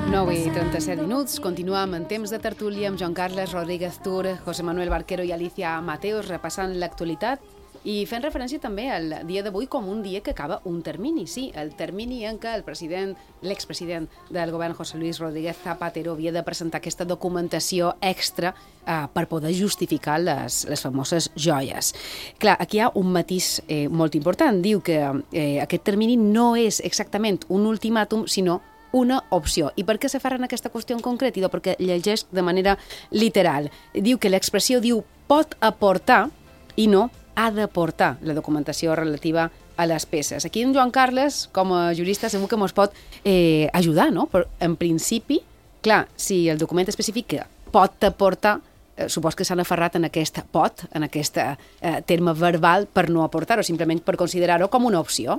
9:37. Continuem en temps de tertúlia amb Joan Carles Rodríguez Tur, José Manuel Barquero i Alicia Mateos, repassant l'actualitat i fent referència també al dia d'avui com un dia que acaba un termini. Sí, el termini en què l'expresident del govern, José Luis Rodríguez Zapatero, havia de presentar aquesta documentació extra per poder justificar les famoses joies. Clar, aquí hi ha un matís molt important. Diu que aquest termini no és exactament un ultimàtum, sinó una opció. I per què se fa en aquesta qüestió en concret? Perquè llegeix de manera literal. Diu que l'expressió diu pot aportar i no ha d'aportar la documentació relativa a les peces. Aquí en Joan Carles, com a jurista, segur que ens pot ajudar, no? Però en principi, clar, si el document especifica pot aportar, supos que s'han aferrat en aquest pot, en aquest terme verbal per no aportar-ho, simplement per considerar-ho com una opció.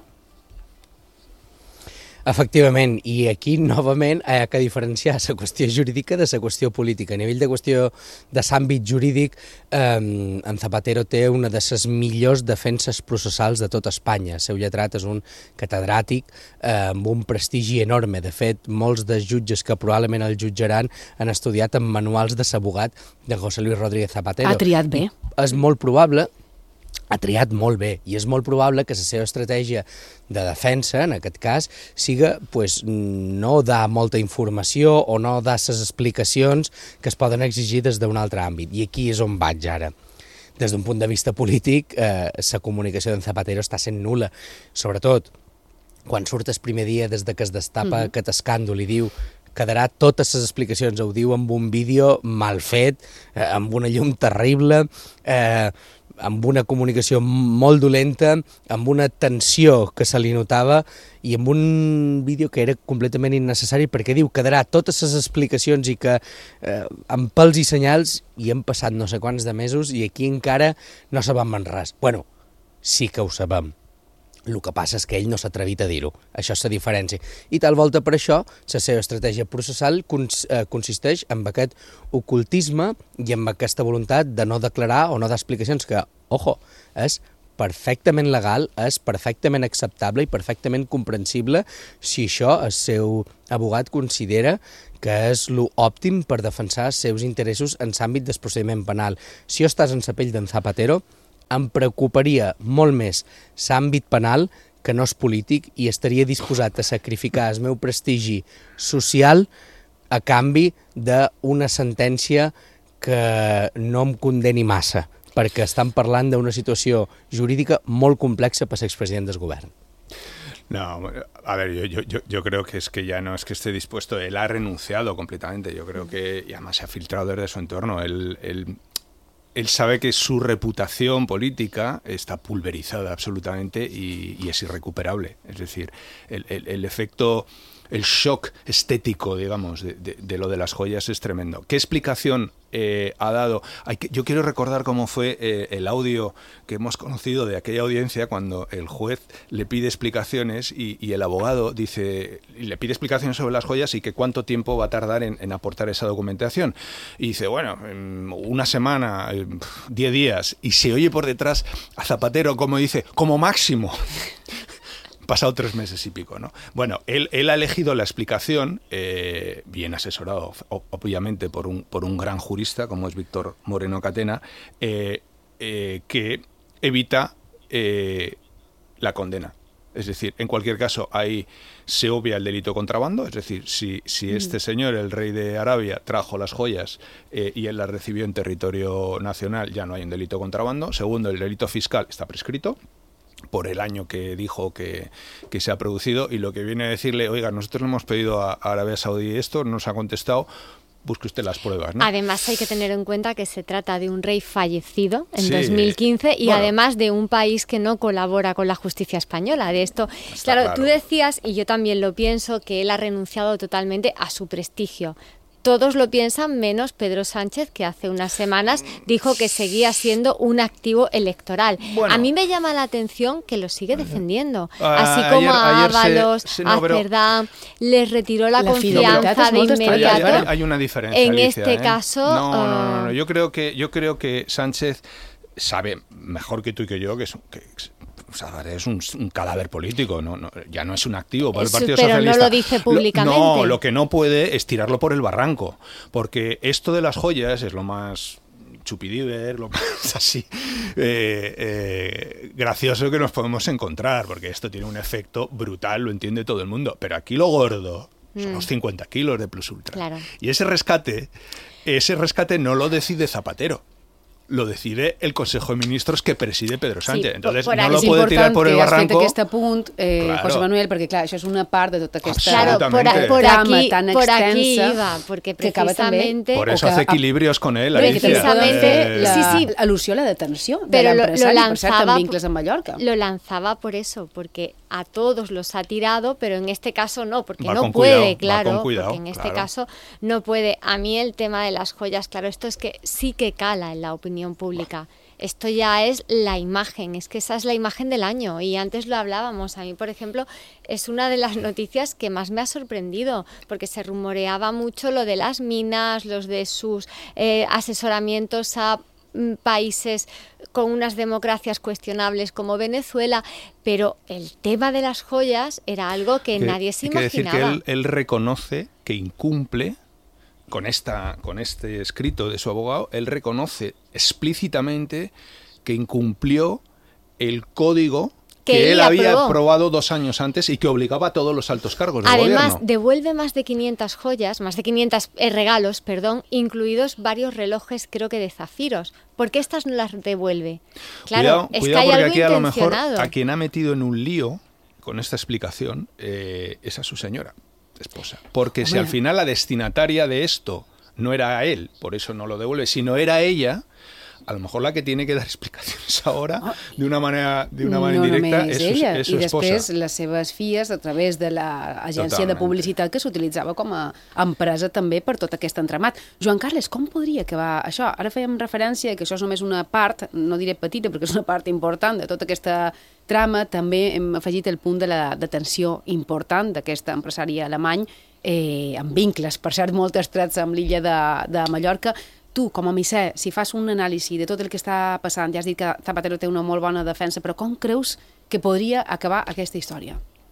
Efectivament, i aquí novament hi ha que diferenciar la qüestió jurídica de la qüestió política. A nivell de qüestió de l'àmbit jurídic, en Zapatero té una de les millors defenses processals de tot Espanya. El seu lletrat és un catedràtic amb un prestigi enorme. De fet, molts dels jutges que probablement el jutjaran han estudiat en manuals de l'abogat de José Luis Rodríguez Zapatero. Ha triat bé. És molt probable... Ha triat molt bé i és molt probable que la seva estratègia de defensa, en aquest cas, siga no dar molta informació o no dar les explicacions que es poden exigir des d'un altre àmbit. I aquí és on vaig ara. Des d'un punt de vista polític, la comunicació d'en Zapatero està sent nul·la. Sobretot, quan surt el primer dia des que es destapa aquest escàndol i diu quedarà totes les explicacions, ho diu amb un vídeo mal fet, amb una llum terrible, amb una comunicació molt dolenta, amb una tensió que se li notava i amb un vídeo que era completament innecessari perquè diu que quedarà totes les explicacions i que amb pèls i senyals i han passat no sé quants de mesos i aquí encara no sabem res. Bueno, sí que ho sabem. El que passa és que ell no s'ha atrevit a dir-ho. Això és la diferència. I tal volta per això, la seva estratègia processal consisteix en aquest ocultisme i en aquesta voluntat de no declarar o no dar explicacions que, ojo, és perfectament legal, és perfectament acceptable i perfectament comprensible si això el seu abogat considera que és l'òptim per defensar els seus interessos en l'àmbit del procediment penal. Si jo estàs en la pell d'en Zapatero, em preocuparia molt més l'àmbit penal que no és polític i estaria disposat a sacrificar el meu prestigi social a canvi d'una sentència que no em condeni massa, perquè estan parlant d'una situació jurídica molt complexa per l'expresident del govern. No, a ver, yo creo que es que ya no es que esté dispuesto, él ha renunciado completamente, yo creo que, y además se ha filtrado desde su entorno, él sabe que su reputación política está pulverizada absolutamente y es irrecuperable. Es decir, el efecto, el shock estético, digamos, de lo de las joyas es tremendo. ¿Qué explicación ha dado? Yo quiero recordar cómo fue el audio que hemos conocido de aquella audiencia cuando el juez le pide explicaciones y el abogado le pide explicaciones sobre las joyas y que cuánto tiempo va a tardar en aportar esa documentación. Y dice, bueno, una semana, 10 días, y se oye por detrás a Zapatero como dice, como máximo. Pasado 3 meses y pico, ¿no? Bueno, él ha elegido la explicación, bien asesorado, obviamente, por un gran jurista, como es Víctor Moreno Catena, que evita la condena. Es decir, en cualquier caso, ahí se obvia el delito de contrabando, es decir, si este señor, el rey de Arabia, trajo las joyas y él las recibió en territorio nacional, ya no hay un delito de contrabando. Segundo, el delito fiscal está prescrito por el año que dijo que se ha producido, y lo que viene a decirle, oiga, nosotros le hemos pedido a Arabia Saudí esto, no nos ha contestado, busque usted las pruebas, ¿no? Además hay que tener en cuenta que se trata de un rey fallecido en 2015 y bueno, además de un país que no colabora con la justicia española. De esto, claro, tú decías, y yo también lo pienso, que él ha renunciado totalmente a su prestigio. Todos lo piensan menos Pedro Sánchez, que hace unas semanas dijo que seguía siendo un activo electoral. Bueno, a mí me llama la atención que lo sigue defendiendo. Así como a Ábalos, a Cerdá, les retiró la confianza de inmediato. Hay una diferencia, en Alicia, este caso... No. Yo creo que Sánchez sabe mejor que tú y que yo que Saavedra es un cadáver político, ya no es un activo para el Partido pero Socialista. No lo dice públicamente. No, lo que no puede es tirarlo por el barranco, porque esto de las joyas es lo más chupidiver, lo más así gracioso que nos podemos encontrar, porque esto tiene un efecto brutal, lo entiende todo el mundo, pero aquí lo gordo son los 50 kilos de Plus Ultra. Claro. Y ese rescate no lo decide Zapatero, lo decide el Consejo de Ministros que preside Pedro Sánchez. Entonces no lo puede tirar por el barranco. És important aquest punt, José Manuel, perquè clar, això és una part de tota aquesta trama tan por aquí extensa iba, porque que acaba també... precisamente... Por eso hace equilibrios con él, Alicia. Precisamente, al·lusió a la detenció de pero l'empresari, per cert, amb vincles a Mallorca. Lo lanzaba por eso, porque a todos los ha tirado, pero en este caso no, porque va no con puede, cuidado, claro, va con cuidado, porque en este claro. caso no puede. A mí el tema de las joyas, claro, esto es que sí que cala en la opinión pública. Esto ya es la imagen, es que esa es la imagen del año y antes lo hablábamos. A mí, por ejemplo, es una de las noticias que más me ha sorprendido porque se rumoreaba mucho lo de las minas, los de sus asesoramientos a países con unas democracias cuestionables como Venezuela, pero el tema de las joyas era algo que nadie se imaginaba. Quiere decir que él reconoce que incumple. Con este escrito de su abogado, él reconoce explícitamente que incumplió el código que él había aprobado 2 años antes y que obligaba a todos los altos cargos del gobierno. Además, devuelve más de 500 joyas, más de 500 regalos, incluidos varios relojes, creo que de zafiros. ¿Por qué estas no las devuelve? Claro, cuidado, es que hay porque algo aquí a lo mejor intencionado. a quien ha metido en un lío con esta explicación es a su señora esposa. Porque si al final la destinataria de esto no era él, por eso no lo devuelve, sino era ella, a lo mejor la que tiene que dar explicacions ahora de una manera indirecta és su esposa. I després les seves filles a través de l'agència de publicitat que s'utilitzava com a empresa també per tot aquest entramat. Joan Carles, com podria acabar això? Ara fèiem referència que això és només una part, no diré petita perquè és una part important de tota aquesta trama. També hem afegit el punt de la detenció important d'aquest empresari alemany amb vincles, per cert, molt estrets amb l'illa de Mallorca. Tu, com a misser, si fas un anàlisi de tot el que està passant, ja has dit que Zapatero té una molt bona defensa, però com creus que podria acabar aquesta història?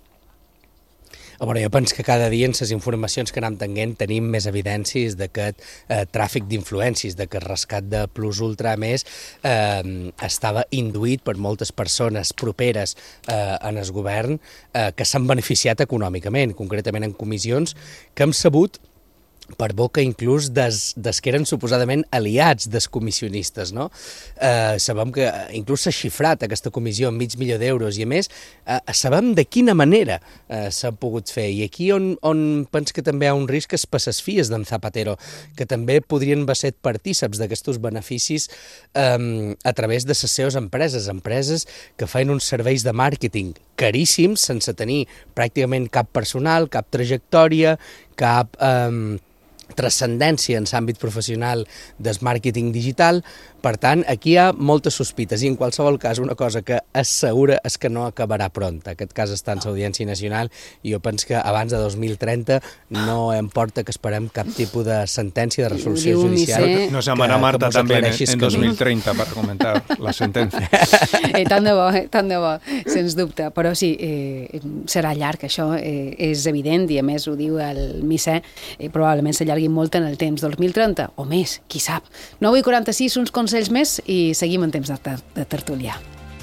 A veure, jo penso que cada dia en les informacions que anem tenint tenim més evidències d'aquest tràfic d'influències, de que el rescat de Plus Ultra, a més, estava induït per moltes persones properes en el govern que s'han beneficiat econòmicament, concretament en comissions que hem sabut per boca inclús des que eren suposadament aliats dels comissionistes, no? Sabem que inclús s'ha xifrat aquesta comissió en $500,000 i a més sabem de quina manera s'ha pogut fer i aquí on penso que també hi ha un risc és per les filles d'en Zapatero, que també podrien haver set partíceps d'aquests beneficis a través de les seves empreses que feien uns serveis de màrqueting caríssims sense tenir pràcticament cap personal, cap trajectòria, cap transcendència en l'àmbit professional del màrqueting digital. Per tant, aquí hi ha moltes sospites i en qualsevol cas una cosa que és segura és que no acabarà pront. Aquest cas està en l'Audiència Nacional i jo penso que abans de 2030 no importa que esperem cap tipus de sentència, de resolució judicial. Nos llamará Marta también en 2030 para comentar la sentencia. Tant de bo, sens dubte. Però sí, serà llarg, això és evident i a més ho diu el misser, probablement s'allargui molt en el temps, 2030 o més, qui sap. 9:46, uns consells més i seguim en temps de tertúlia.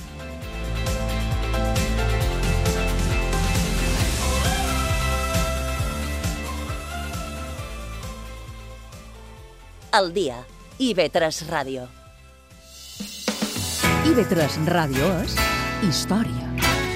Al dia, IB3 Ràdio. IB3 Ràdio és història.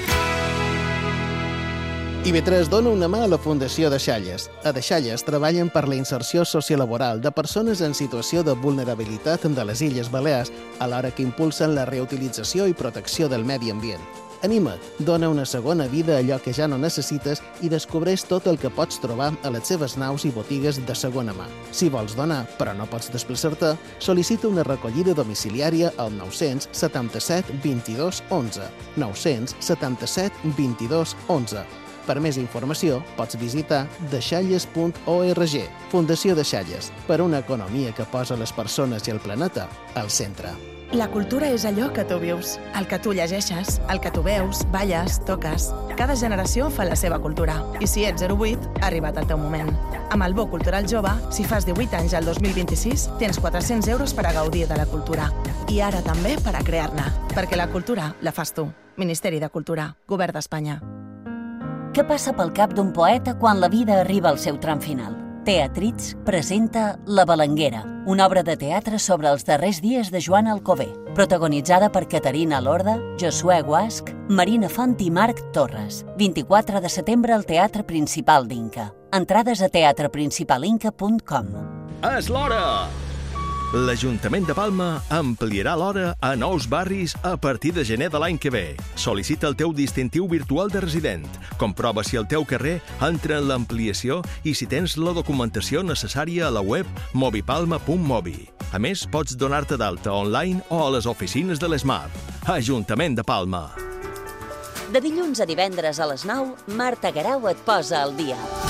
IB3 dona una mà a la Fundació Deixalles. A Deixalles treballen per la inserció sociolaboral de persones en situació de vulnerabilitat de les Illes Balears, alhora que impulsen la reutilització i protecció del medi ambient. Anima't, dona una segona vida a allò que ja no necessites i descobreix tot el que pots trobar a les seves naus i botigues de segona mà. Si vols donar, però no pots desplaçar-te, sol·licita una recollida domiciliària al 977 22 11. 977 22 11. Per més informació, pots visitar deixalles.org. Fundació Deixalles, per una economia que posa les persones i el planeta al centre. La cultura és allò que tu vius, el que tu llegeixes, el que tu veus, balles, toques. Cada generació fa la seva cultura. I si ets 08, ha arribat el teu moment. Amb el Bo Cultural Jove, si fas 18 anys al 2026, tens 400 euros per a gaudir de la cultura. I ara també per a crear-ne. Perquè la cultura la fas tu. Ministeri de Cultura, Govern d'Espanya. Què passa pel cap d'un poeta quan la vida arriba al seu tram final? Teatrits presenta La Balanguera, una obra de teatre sobre els darrers dies de Joan Alcover, protagonitzada per Caterina Lorda, Josué Guasch, Marina Font i Marc Torres. 24 de setembre al Teatre Principal d'Inca. Entrades a teatreprincipalinca.com. És l'hora! L'Ajuntament de Palma ampliarà l'hora a nous barris a partir de gener de l'any que ve. Sol·licita el teu distintiu virtual de resident. Comprova si el teu carrer entra en l'ampliació i si tens la documentació necessària a la web mobipalma.mobi. A més, pots donar-te d'alta online o a les oficines de l'ESMAP. Ajuntament de Palma. De dilluns a divendres a les 9, Marta Guerau et posa al dia.